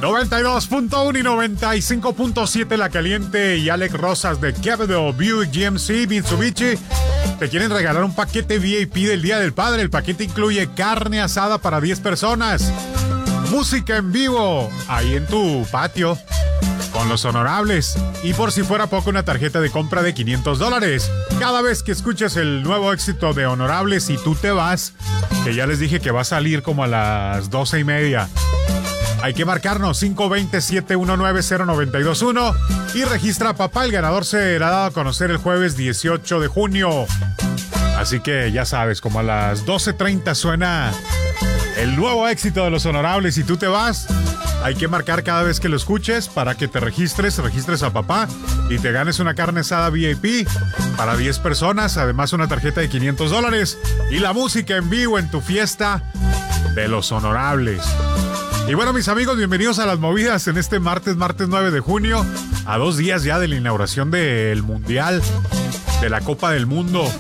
92.1 y 95.7 La Caliente y Alex Rosas de Quevedo, Buick GMC, Mitsubishi te quieren regalar un paquete VIP del Día del Padre. El paquete incluye carne asada para 10 personas, música en vivo ahí en tu patio con Los Honorables y, por si fuera poco, una tarjeta de compra de $500 cada vez que escuches el nuevo éxito de Honorables y Tú te vas, que ya les dije que va a salir como a las 12:30. Hay que marcarnos 520-719-0921 y registra a papá. El ganador será dado a conocer el jueves 18 de junio. Así que ya sabes, como a las 12:30 suena el nuevo éxito de Los Honorables y Tú te vas. Hay que marcar cada vez que lo escuches para que te registres a papá y te ganes una carne asada VIP para 10 personas, además una tarjeta de $500 y la música en vivo en tu fiesta de Los Honorables. Y bueno, mis amigos, bienvenidos a Las Movidas en este martes 9 de junio, a 2 días ya de la inauguración del Mundial, de la Copa del Mundo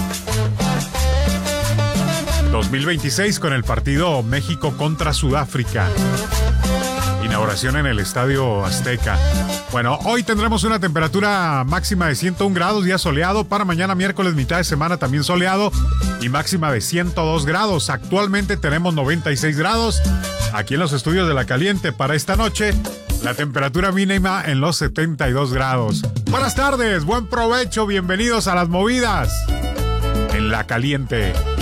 2026 con el partido México contra Sudáfrica. Inauguración en el Estadio Azteca. Bueno, hoy tendremos una temperatura máxima de 101 grados, día soleado. Para mañana miércoles, mitad de semana, también soleado y máxima de 102 grados. Actualmente tenemos 96 grados aquí en los estudios de La Caliente. Para esta noche, la temperatura mínima en los 72 grados. Buenas tardes, buen provecho, bienvenidos a Las Movidas en La Caliente.